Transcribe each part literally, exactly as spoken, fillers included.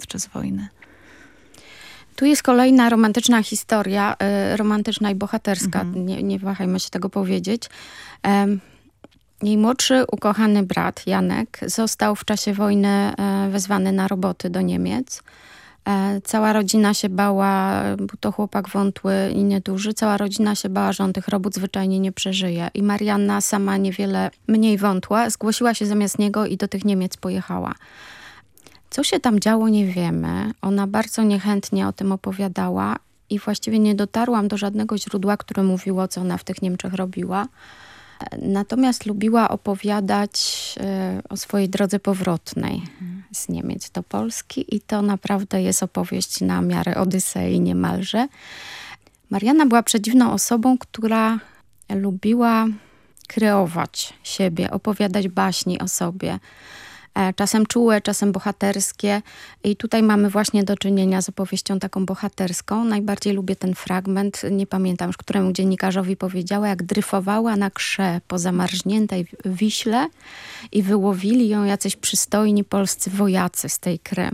podczas wojny. Tu jest kolejna romantyczna historia, y, romantyczna i bohaterska, Mhm. nie, nie wahajmy się tego powiedzieć. Um, jej młodszy, ukochany brat, Janek, został w czasie wojny e, wezwany na roboty do Niemiec. E, cała rodzina się bała, był to chłopak wątły i nieduży, cała rodzina się bała, że on tych robót zwyczajnie nie przeżyje. I Marianna, sama niewiele mniej wątła, zgłosiła się zamiast niego i do tych Niemiec pojechała. Co się tam działo, nie wiemy. Ona bardzo niechętnie o tym opowiadała i właściwie nie dotarłam do żadnego źródła, które mówiło, co ona w tych Niemczech robiła. Natomiast lubiła opowiadać y, o swojej drodze powrotnej z Niemiec do Polski i to naprawdę jest opowieść na miarę Odysei niemalże. Marianna była przedziwną osobą, która lubiła kreować siebie, opowiadać baśni o sobie. Czasem czułe, czasem bohaterskie. I tutaj mamy właśnie do czynienia z opowieścią taką bohaterską. Najbardziej lubię ten fragment, nie pamiętam już, któremu dziennikarzowi powiedziała, jak dryfowała na krze po zamarzniętej Wiśle i wyłowili ją jacyś przystojni polscy wojacy z tej kry.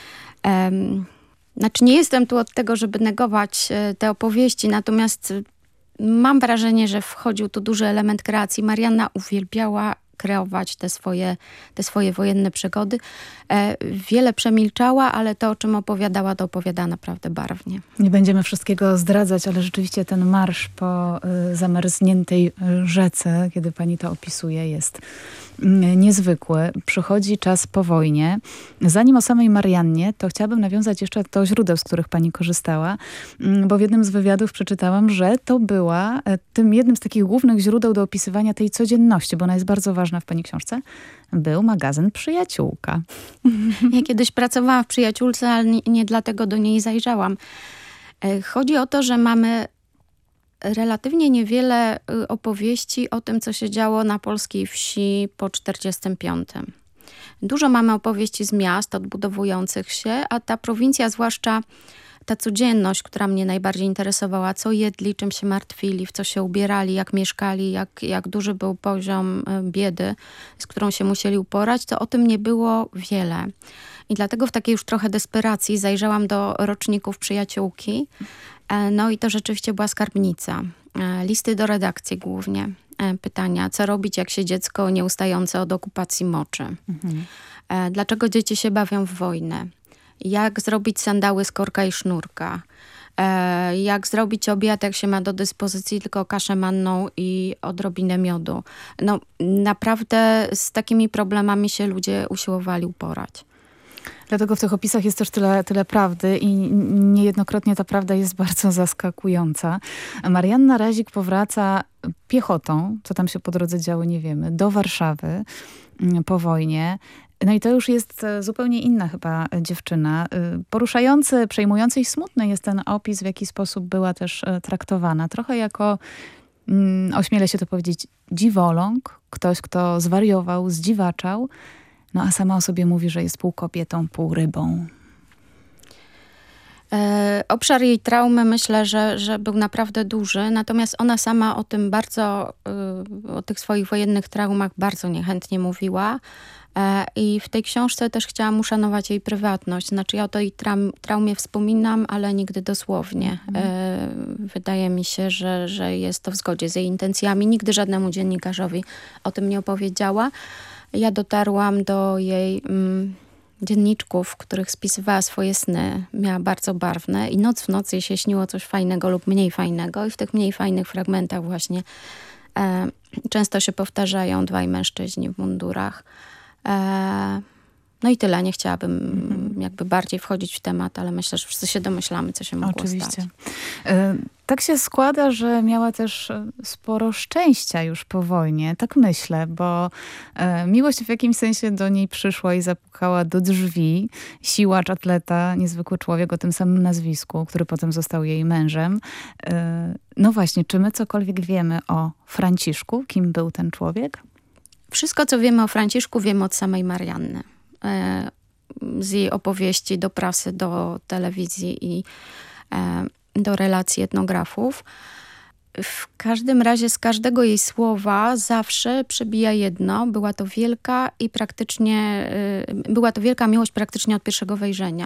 Um, znaczy nie jestem tu od tego, żeby negować te opowieści, natomiast mam wrażenie, że wchodził tu duży element kreacji. Marianna uwielbiała kreować te swoje, te swoje wojenne przygody. E, wiele przemilczała, ale to, o czym opowiadała, to opowiada naprawdę barwnie. Nie będziemy wszystkiego zdradzać, ale rzeczywiście ten marsz po y, zamarzniętej rzece, kiedy pani to opisuje, jest y, niezwykły. Przychodzi czas po wojnie. Zanim o samej Mariannie, to chciałabym nawiązać jeszcze do źródeł, z których pani korzystała, y, bo w jednym z wywiadów przeczytałam, że to była y, tym jednym z takich głównych źródeł do opisywania tej codzienności, bo ona jest bardzo ważna w pani książce, był magazyn Przyjaciółka. Ja kiedyś pracowałam w Przyjaciółce, ale nie, nie dlatego do niej zajrzałam. Chodzi o to, że mamy relatywnie niewiele opowieści o tym, co się działo na polskiej wsi po czterdziestym piątym. Dużo mamy opowieści z miast odbudowujących się, a ta prowincja, zwłaszcza ta codzienność, która mnie najbardziej interesowała, co jedli, czym się martwili, w co się ubierali, jak mieszkali, jak, jak duży był poziom biedy, z którą się musieli uporać, to o tym nie było wiele. I dlatego w takiej już trochę desperacji zajrzałam do roczników Przyjaciółki. No i to rzeczywiście była skarbnica. Listy do redakcji głównie. Pytania, co robić, jak się dziecko nieustające od okupacji moczy. Mhm. Dlaczego dzieci się bawią w wojnę? Jak zrobić sandały z korka i sznurka. E, jak zrobić obiad, jak się ma do dyspozycji tylko kaszę manną i odrobinę miodu. No naprawdę z takimi problemami się ludzie usiłowali uporać. Dlatego w tych opisach jest też tyle, tyle prawdy i niejednokrotnie ta prawda jest bardzo zaskakująca. Marianna Razik powraca piechotą, co tam się po drodze działo, nie wiemy, do Warszawy po wojnie. No i to już jest zupełnie inna chyba dziewczyna. Poruszający, przejmujący i smutny jest ten opis, w jaki sposób była też traktowana. Trochę jako, ośmielę się to powiedzieć, dziwoląg. Ktoś, kto zwariował, zdziwaczał. No a sama o sobie mówi, że jest pół kobietą, pół rybą. E, obszar jej traumy myślę, że, że był naprawdę duży, natomiast ona sama o tym bardzo, y, o tych swoich wojennych traumach bardzo niechętnie mówiła. E, I w tej książce też chciałam uszanować jej prywatność. Znaczy ja o tej traum, traumie wspominam, ale nigdy dosłownie. Mm. E, wydaje mi się, że, że jest to w zgodzie z jej intencjami. Nigdy żadnemu dziennikarzowi o tym nie opowiedziała. Ja dotarłam do jej mm, dzienniczków, w których spisywała swoje sny. Miała bardzo barwne i noc w nocy jej się śniło coś fajnego lub mniej fajnego. I w tych mniej fajnych fragmentach właśnie e, często się powtarzają dwaj mężczyźni w mundurach. E, no i tyle. Nie chciałabym mm. jakby bardziej wchodzić w temat, ale myślę, że wszyscy się domyślamy, co się mogło Oczywiście. stać. E, tak się składa, że miała też sporo szczęścia już po wojnie. Tak myślę, bo e, miłość w jakimś sensie do niej przyszła i zapukała do drzwi. Siłacz, atleta, niezwykły człowiek o tym samym nazwisku, który potem został jej mężem. E, no właśnie, czy my cokolwiek wiemy o Franciszku? Kim był ten człowiek? Wszystko, co wiemy o Franciszku, wiemy od samej Marianny. E, z jej opowieści do prasy, do telewizji i e, do relacji etnografów. W każdym razie z każdego jej słowa zawsze przebija jedno. Była to wielka i praktycznie, y, była to wielka miłość praktycznie od pierwszego wejrzenia.